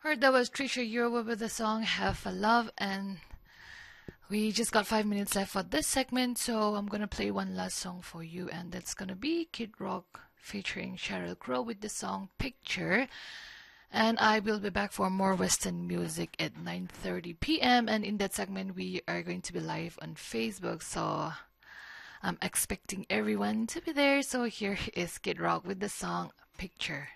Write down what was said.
Heard that was Trisha Yearwood with the song Have a Love, and we just got 5 minutes left for this segment, so I'm gonna play one last song for you, and that's gonna be Kid Rock featuring Sheryl Crow with the song Picture. And I will be back for more Western music at 9:30 p.m. And in that segment, we are going to be live on Facebook, so I'm expecting everyone to be there. So here is Kid Rock with the song Picture.